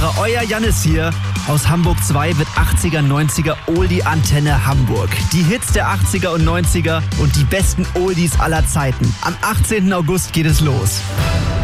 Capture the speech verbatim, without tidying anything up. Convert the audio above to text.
Zuhörer, euer Jannis hier. Aus Hamburg zwei wird achtziger, neunziger Oldie-Antenne Hamburg. Die Hits der achtziger und neunziger und die besten Oldies aller Zeiten. Am achtzehnten August geht es los.